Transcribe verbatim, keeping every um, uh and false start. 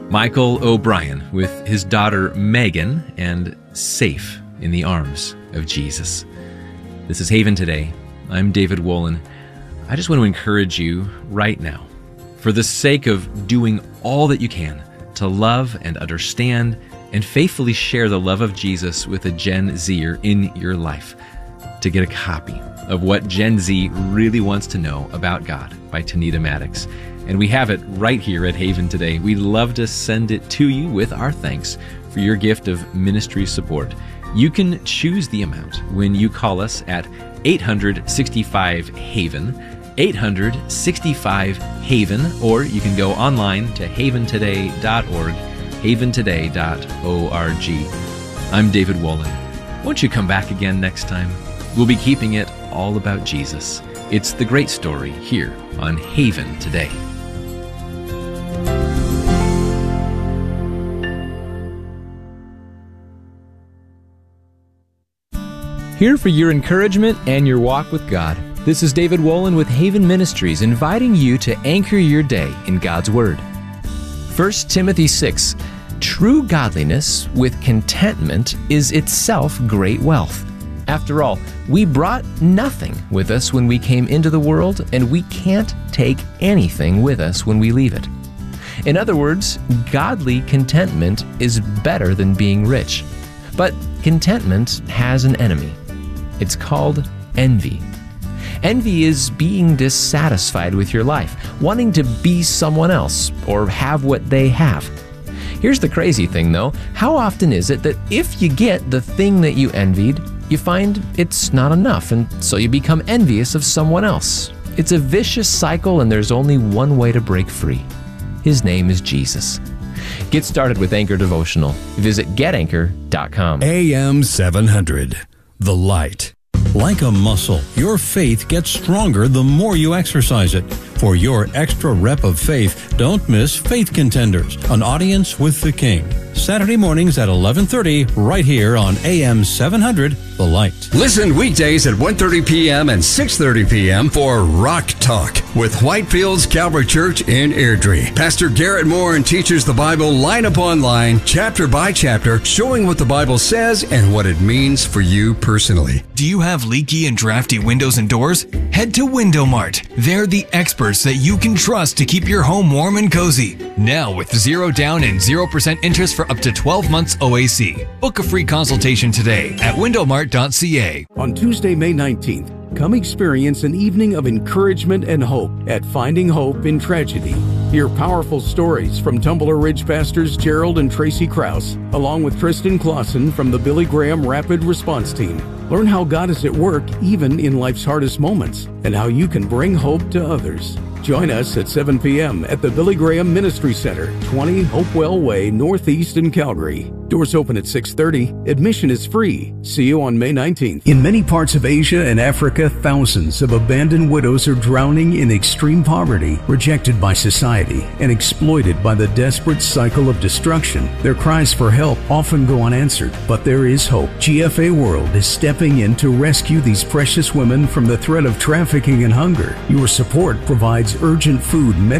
Michael O'Brien with his daughter Megan and Safe in the Arms of Jesus. This is Haven Today. I'm David Wolin. I just want to encourage you right now, for the sake of doing all that you can to love and understand and faithfully share the love of Jesus with a Gen Zer in your life, to get a copy of What Gen Z Really Wants to Know About God by Tanita Maddox. And we have it right here at Haven Today. We'd love to send it to you with our thanks for your gift of ministry support. You can choose the amount when you call us at eight hundred sixty-five HAVEN, eight hundred sixty-five HAVEN, or you can go online to haven today dot org, haven today dot org. I'm David Wolin. Won't you come back again next time? We'll be keeping it all about Jesus. It's the great story here on Haven Today. Here for your encouragement and your walk with God. This is David Wolin with Haven Ministries, inviting you to anchor your day in God's Word. First Timothy six, true godliness with contentment is itself great wealth. After all, we brought nothing with us when we came into the world, and we can't take anything with us when we leave it. In other words, godly contentment is better than being rich. But contentment has an enemy. It's called envy. Envy is being dissatisfied with your life, wanting to be someone else or have what they have. Here's the crazy thing, though. How often is it that if you get the thing that you envied, you find it's not enough, and so you become envious of someone else? It's a vicious cycle, and there's only one way to break free. His name is Jesus. Get started with Anchor Devotional. Visit get anchor dot com. A M seven hundred, The Light. Like a muscle, your faith gets stronger the more you exercise it. For your extra rep of faith, don't miss Faith Contenders, an audience with the King. Saturday mornings at eleven thirty, right here on A M seven hundred, The Light. Listen weekdays at one thirty p.m. and six thirty p.m. for Rock Talk with Whitefields Calvary Church in Airdrie. Pastor Garrett Moore teaches the Bible line upon line, chapter by chapter, showing what the Bible says and what it means for you personally. Do you have leaky and drafty windows and doors? Head to Window Mart. They're the experts that you can trust to keep your home warm and cozy. Now with zero down and zero percent interest for up to twelve months O A C. Book a free consultation today at window mart dot c a. On Tuesday, May nineteenth, come experience an evening of encouragement and hope at Finding Hope in Tragedy. Hear powerful stories from Tumbler Ridge pastors Gerald and Tracy Krause, along with Tristan Clausen from the Billy Graham Rapid Response Team. Learn how God is at work even in life's hardest moments, and how you can bring hope to others. Join us at seven p.m. at the Billy Graham Ministry Center, twenty Hopewell Way, Northeast in Calgary. Doors open at six thirty. Admission is free. See you on May nineteenth. In many parts of Asia and Africa, thousands of abandoned widows are drowning in extreme poverty, rejected by society, and exploited by the desperate cycle of destruction. Their cries for help often go unanswered, but there is hope. G F A World is stepping in to rescue these precious women from the threat of trafficking and hunger. Your support provides urgent food, medicine,